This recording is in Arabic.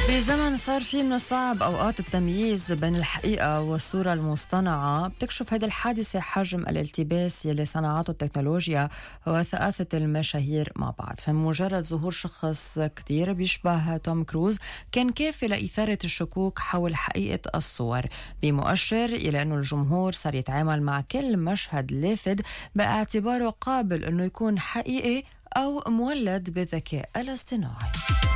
بزمن صار فيه من الصعب أوقات التمييز بين الحقيقة والصورة المصطنعة، بتكشف هذه الحادثة حجم الالتباس يلي صنعته التكنولوجيا وثقافة المشاهير مع بعض. فمجرد ظهور شخص كتير بيشبه توم كروز كان كافي لإثارة الشكوك حول حقيقة الصور، بمؤشر إلى أنه الجمهور صار يتعامل مع كل مشهد لافت باعتباره قابل أنه يكون حقيقي أو مولد بالذكاء الاصطناعي.